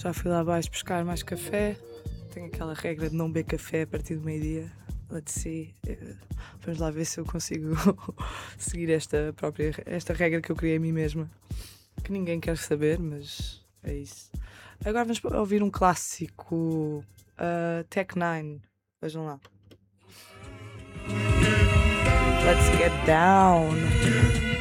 Já fui lá abaixo buscar mais café. Tenho aquela regra de não beber café a partir do meio-dia. Let's see. Vamos lá ver se eu consigo seguir esta regra que eu criei a mim mesma. Que ninguém quer saber, mas é isso. Agora vamos ouvir um clássico, Tech Nine. Vejam lá. Let's get down.